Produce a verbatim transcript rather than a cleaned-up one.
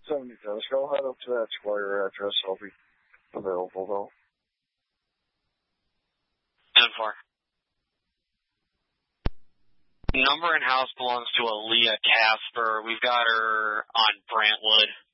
seventy-fifth. Go head up to that Squire address. I'll be available, though. ten four. Number and house belongs to Aaliyah Casper. We've got her on Brantwood.